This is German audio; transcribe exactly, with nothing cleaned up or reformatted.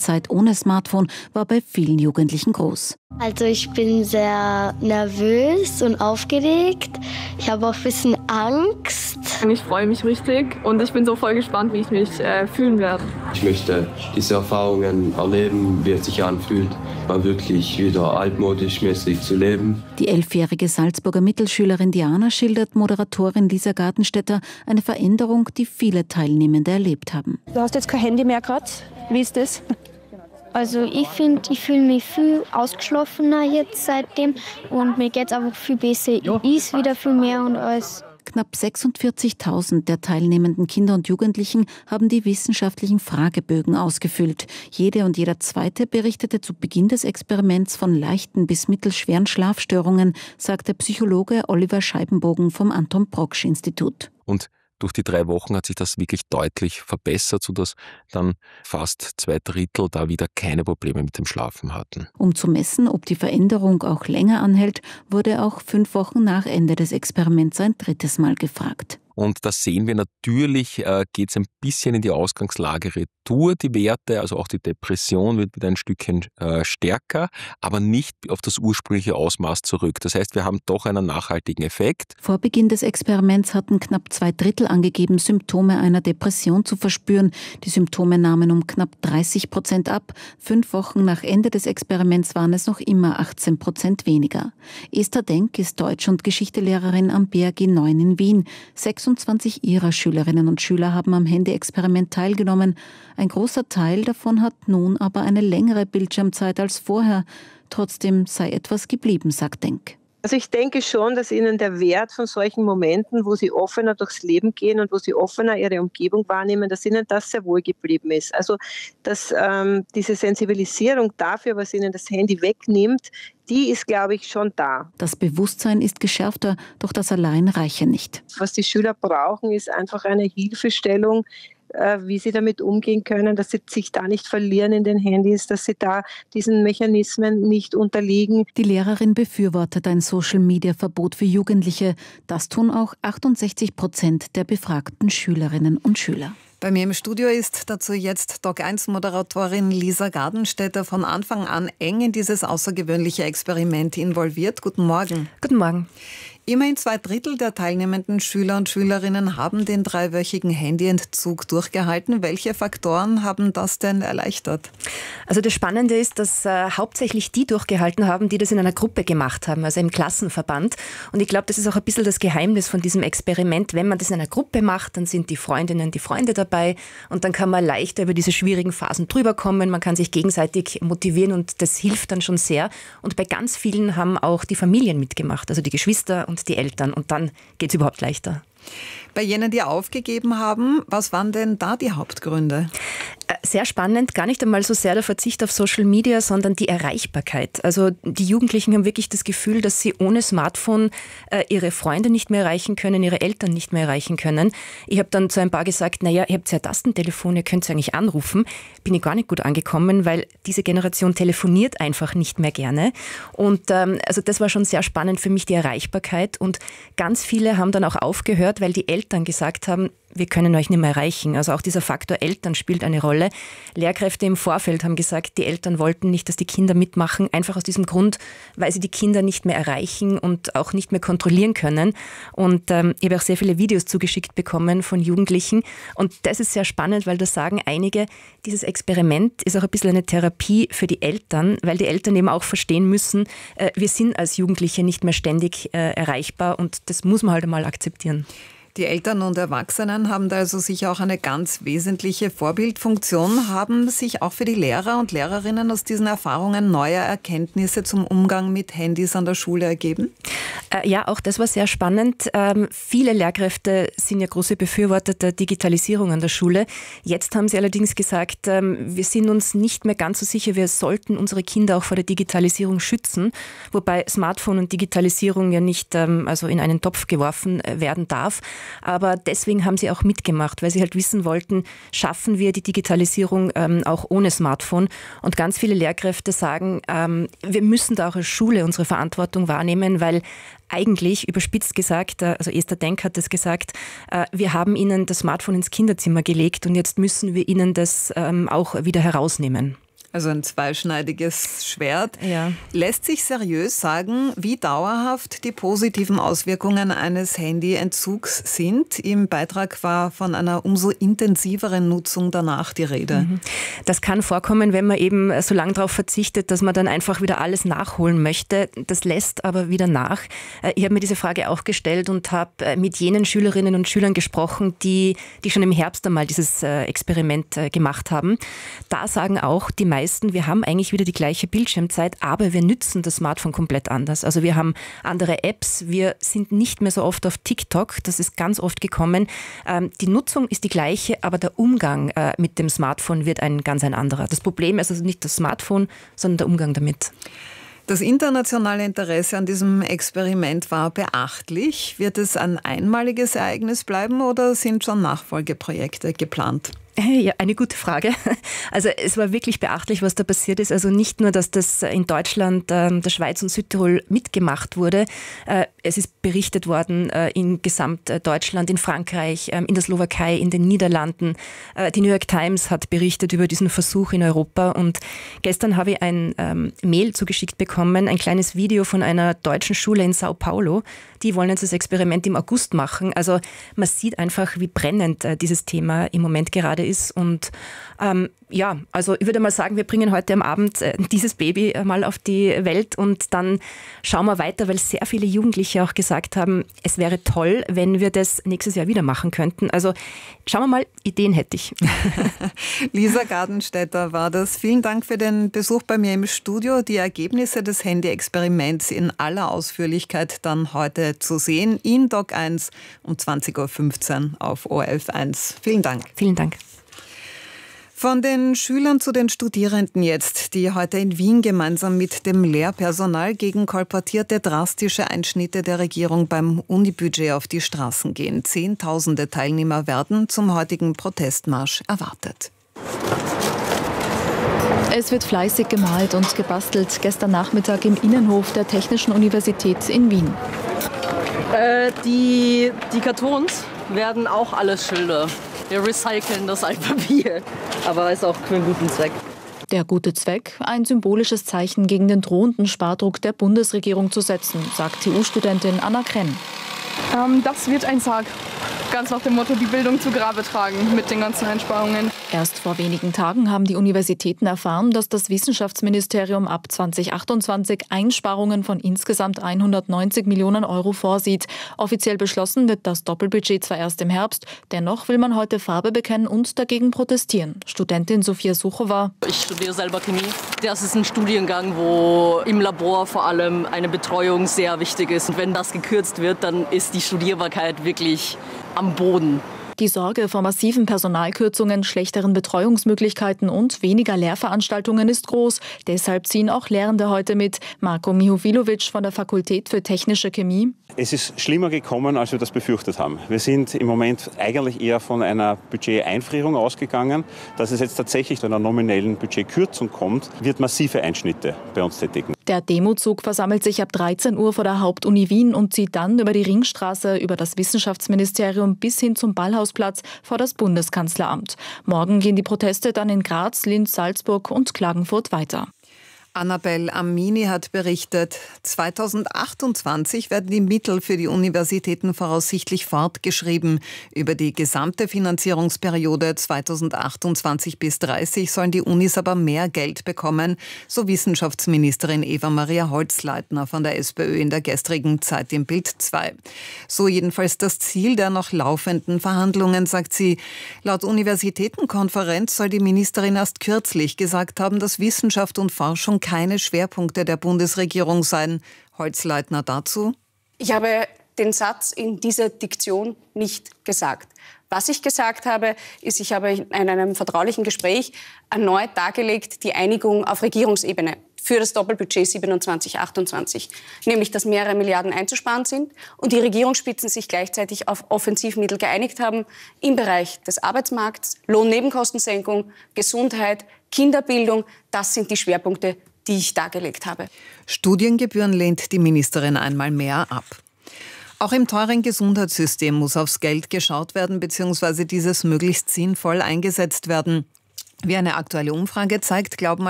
Zeit ohne Smartphone war bei vielen Jugendlichen groß. Also ich bin sehr nervös und aufgeregt. Ich habe auch ein bisschen Angst. Ich freue mich richtig und ich bin so voll gespannt, wie ich mich äh, fühlen werde. Ich möchte diese Erfahrungen erleben, wie es sich anfühlt, mal wirklich wieder altmodisch mäßig zu leben. Die elfjährige Salzburger Mittelschülerin Diana schildert Moderatorin Lisa Gartenstädter eine Veränderung, die viele Teilnehmende erlebt haben. Du hast jetzt kein Handy mehr gerade. Wie ist das? Also ich finde, ich fühle mich viel ausgeschlafener jetzt seitdem und mir geht es einfach viel besser. Ich is wieder viel mehr und alles. Knapp sechsundvierzigtausend der teilnehmenden Kinder und Jugendlichen haben die wissenschaftlichen Fragebögen ausgefüllt. Jede und jeder Zweite berichtete zu Beginn des Experiments von leichten bis mittelschweren Schlafstörungen, sagt der Psychologe Oliver Scheibenbogen vom Anton-Proksch-Institut. Und durch die drei Wochen hat sich das wirklich deutlich verbessert, sodass dann fast zwei Drittel da wieder keine Probleme mit dem Schlafen hatten. Um zu messen, ob die Veränderung auch länger anhält, wurde auch fünf Wochen nach Ende des Experiments ein drittes Mal gefragt. Und da sehen wir natürlich, äh, geht es ein bisschen in die Ausgangslage retour, die Werte, also auch die Depression wird wieder ein Stückchen äh, stärker, aber nicht auf das ursprüngliche Ausmaß zurück. Das heißt, wir haben doch einen nachhaltigen Effekt. Vor Beginn des Experiments hatten knapp zwei Drittel angegeben, Symptome einer Depression zu verspüren. Die Symptome nahmen um knapp dreißig Prozent ab. Fünf Wochen nach Ende des Experiments waren es noch immer achtzehn Prozent weniger. Esther Denk ist Deutsch- und Geschichtelehrerin am B R G neun in Wien. sechsundzwanzig ihrer Schülerinnen und Schüler haben am Handy-Experiment teilgenommen. Ein großer Teil davon hat nun aber eine längere Bildschirmzeit als vorher. Trotzdem sei etwas geblieben, sagt Denk. Also ich denke schon, dass Ihnen der Wert von solchen Momenten, wo Sie offener durchs Leben gehen und wo Sie offener Ihre Umgebung wahrnehmen, dass Ihnen das sehr wohl geblieben ist. Also dass ähm, diese Sensibilisierung dafür, was Ihnen das Handy wegnimmt, die ist, glaube ich, schon da. Das Bewusstsein ist geschärfter, doch das allein reiche nicht. Was die Schüler brauchen, ist einfach eine Hilfestellung, wie sie damit umgehen können, dass sie sich da nicht verlieren in den Handys, dass sie da diesen Mechanismen nicht unterliegen. Die Lehrerin befürwortet ein Social-Media-Verbot für Jugendliche. Das tun auch achtundsechzig Prozent der befragten Schülerinnen und Schüler. Bei mir im Studio ist dazu jetzt Doc eins Moderatorin Lisa Gartenstädter von Anfang an eng in dieses außergewöhnliche Experiment involviert. Guten Morgen. Guten Morgen. Immerhin zwei Drittel der teilnehmenden Schüler und Schülerinnen haben den dreiwöchigen Handyentzug durchgehalten. Welche Faktoren haben das denn erleichtert? Also das Spannende ist, dass äh, hauptsächlich die durchgehalten haben, die das in einer Gruppe gemacht haben, also im Klassenverband. Und ich glaube, das ist auch ein bisschen das Geheimnis von diesem Experiment. Wenn man das in einer Gruppe macht, dann sind die Freundinnen, die Freunde dabei und dann kann man leichter über diese schwierigen Phasen drüber kommen. Man kann sich gegenseitig motivieren und das hilft dann schon sehr. Und bei ganz vielen haben auch die Familien mitgemacht, also die Geschwister und die Eltern. Und dann geht es überhaupt leichter. Bei jenen, die aufgegeben haben, was waren denn da die Hauptgründe? Sehr spannend, gar nicht einmal so sehr der Verzicht auf Social Media, sondern die Erreichbarkeit. Also die Jugendlichen haben wirklich das Gefühl, dass sie ohne Smartphone äh, ihre Freunde nicht mehr erreichen können, ihre Eltern nicht mehr erreichen können. Ich habe dann zu ein paar gesagt, naja, ihr habt ja Tastentelefon, ihr könnt sie eigentlich anrufen. Bin ich gar nicht gut angekommen, weil diese Generation telefoniert einfach nicht mehr gerne. Und ähm, also das war schon sehr spannend für mich, die Erreichbarkeit. Und ganz viele haben dann auch aufgehört, weil die Eltern gesagt haben, wir können euch nicht mehr erreichen. Also auch dieser Faktor Eltern spielt eine Rolle. Lehrkräfte im Vorfeld haben gesagt, die Eltern wollten nicht, dass die Kinder mitmachen, einfach aus diesem Grund, weil sie die Kinder nicht mehr erreichen und auch nicht mehr kontrollieren können. Und ähm, ich habe auch sehr viele Videos zugeschickt bekommen von Jugendlichen. Und das ist sehr spannend, weil da sagen einige, dieses Experiment ist auch ein bisschen eine Therapie für die Eltern, weil die Eltern eben auch verstehen müssen, äh, wir sind als Jugendliche nicht mehr ständig äh, erreichbar und das muss man halt einmal akzeptieren. Die Eltern und Erwachsenen haben da also sicher auch eine ganz wesentliche Vorbildfunktion. Haben sich auch für die Lehrer und Lehrerinnen aus diesen Erfahrungen neue Erkenntnisse zum Umgang mit Handys an der Schule ergeben? Äh, ja, auch das war sehr spannend. Ähm, viele Lehrkräfte sind ja große Befürworter der Digitalisierung an der Schule. Jetzt haben sie allerdings gesagt, ähm, wir sind uns nicht mehr ganz so sicher, wir sollten unsere Kinder auch vor der Digitalisierung schützen, wobei Smartphone und Digitalisierung ja nicht ähm, also in einen Topf geworfen werden darf. Aber deswegen haben sie auch mitgemacht, weil sie halt wissen wollten, schaffen wir die Digitalisierung ähm, auch ohne Smartphone. Und ganz viele Lehrkräfte sagen, ähm, wir müssen da auch als Schule unsere Verantwortung wahrnehmen, weil eigentlich, überspitzt gesagt, also Esther Denk hat das gesagt, äh, wir haben ihnen das Smartphone ins Kinderzimmer gelegt und jetzt müssen wir ihnen das ähm, auch wieder herausnehmen. Also ein zweischneidiges Schwert. Ja. Lässt sich seriös sagen, wie dauerhaft die positiven Auswirkungen eines Handyentzugs sind? Im Beitrag war von einer umso intensiveren Nutzung danach die Rede. Das kann vorkommen, wenn man eben so lange darauf verzichtet, dass man dann einfach wieder alles nachholen möchte. Das lässt aber wieder nach. Ich habe mir diese Frage auch gestellt und habe mit jenen Schülerinnen und Schülern gesprochen, die, die schon im Herbst einmal dieses Experiment gemacht haben. Da sagen auch die meisten, wir haben eigentlich wieder die gleiche Bildschirmzeit, aber wir nützen das Smartphone komplett anders. Also wir haben andere Apps, wir sind nicht mehr so oft auf TikTok, das ist ganz oft gekommen. Ähm, die Nutzung ist die gleiche, aber der Umgang äh, mit dem Smartphone wird ein ganz ein anderer. Das Problem ist also nicht das Smartphone, sondern der Umgang damit. Das internationale Interesse an diesem Experiment war beachtlich. Wird es ein einmaliges Ereignis bleiben oder sind schon Nachfolgeprojekte geplant? Ja, eine gute Frage. Also es war wirklich beachtlich, was da passiert ist. Also nicht nur, dass das in Deutschland, der Schweiz und Südtirol mitgemacht wurde. Es ist berichtet worden in Gesamtdeutschland, in Frankreich, in der Slowakei, in den Niederlanden. Die New York Times hat berichtet über diesen Versuch in Europa. Und gestern habe ich ein ähm, Mail zugeschickt bekommen, ein kleines Video von einer deutschen Schule in Sao Paulo. Die wollen jetzt das Experiment im August machen. Also man sieht einfach, wie brennend äh, dieses Thema im Moment gerade ist. Und ähm, ja, also ich würde mal sagen, wir bringen heute am Abend äh, dieses Baby äh, mal auf die Welt und dann schauen wir weiter, weil sehr viele Jugendliche auch gesagt haben, es wäre toll, wenn wir das nächstes Jahr wieder machen könnten. Also schauen wir mal, Ideen hätte ich. Lisa Gardenstädter war das. Vielen Dank für den Besuch bei mir im Studio. Die Ergebnisse des Handy-Experiments in aller Ausführlichkeit dann heute zu sehen in Doc eins um zwanzig Uhr fünfzehn auf O R F eins. Vielen Dank. Vielen Dank. Von den Schülern zu den Studierenden jetzt, die heute in Wien gemeinsam mit dem Lehrpersonal gegen kolportierte drastische Einschnitte der Regierung beim Unibudget auf die Straßen gehen. Zehntausende Teilnehmer werden zum heutigen Protestmarsch erwartet. Es wird fleißig gemalt und gebastelt. Gestern Nachmittag im Innenhof der Technischen Universität in Wien. Äh, die, die Kartons werden auch alles Schilder. Wir recyceln das Altpapier, aber ist auch für einen guten Zweck. Der gute Zweck, ein symbolisches Zeichen gegen den drohenden Spardruck der Bundesregierung zu setzen, sagt T U-Studentin Anna Krenn. Ähm, das wird ein Sarg. Ganz nach dem Motto, die Bildung zu Grabe tragen mit den ganzen Einsparungen. Erst vor wenigen Tagen haben die Universitäten erfahren, dass das Wissenschaftsministerium ab zwanzig achtundzwanzig Einsparungen von insgesamt hundertneunzig Millionen Euro vorsieht. Offiziell beschlossen wird das Doppelbudget zwar erst im Herbst, dennoch will man heute Farbe bekennen und dagegen protestieren. Studentin Sophia Suchowa. Ich studiere selber Chemie. Das ist ein Studiengang, wo im Labor vor allem eine Betreuung sehr wichtig ist. Und wenn das gekürzt wird, dann ist die Studierbarkeit wirklich am Boden. Die Sorge vor massiven Personalkürzungen, schlechteren Betreuungsmöglichkeiten und weniger Lehrveranstaltungen ist groß. Deshalb ziehen auch Lehrende heute mit. Marko Mihovilovic von der Fakultät für Technische Chemie. Es ist schlimmer gekommen, als wir das befürchtet haben. Wir sind im Moment eigentlich eher von einer Budgeteinfrierung ausgegangen. Dass es jetzt tatsächlich zu einer nominellen Budgetkürzung kommt, wird massive Einschnitte bei uns tätigen. Der Demozug versammelt sich ab dreizehn Uhr vor der Hauptuni Wien und zieht dann über die Ringstraße, über das Wissenschaftsministerium bis hin zum Ballhausplatz vor das Bundeskanzleramt. Morgen gehen die Proteste dann in Graz, Linz, Salzburg und Klagenfurt weiter. Annabel Amini hat berichtet, zweitausendachtundzwanzig werden die Mittel für die Universitäten voraussichtlich fortgeschrieben. Über die gesamte Finanzierungsperiode zweitausendachtundzwanzig bis dreißig sollen die Unis aber mehr Geld bekommen, so Wissenschaftsministerin Eva-Maria Holzleitner von der SPÖ in der gestrigen Zeit im Bild zwei. So jedenfalls das Ziel der noch laufenden Verhandlungen, sagt sie. Laut Universitätenkonferenz soll die Ministerin erst kürzlich gesagt haben, dass Wissenschaft und Forschung keine Schwerpunkte der Bundesregierung seien. Holzleitner dazu: Ich habe den Satz in dieser Diktion nicht gesagt. Was ich gesagt habe, ist, ich habe in einem vertraulichen Gespräch erneut dargelegt, die Einigung auf Regierungsebene für das Doppelbudget siebenundzwanzig achtundzwanzig, nämlich dass mehrere Milliarden einzusparen sind und die Regierungsspitzen sich gleichzeitig auf Offensivmittel geeinigt haben im Bereich des Arbeitsmarkts, Lohnnebenkostensenkung, Gesundheit, Kinderbildung. Das sind die Schwerpunkte, die ich dargelegt habe. Studiengebühren lehnt die Ministerin einmal mehr ab. Auch im teuren Gesundheitssystem muss aufs Geld geschaut werden bzw. dieses möglichst sinnvoll eingesetzt werden. Wie eine aktuelle Umfrage zeigt, glauben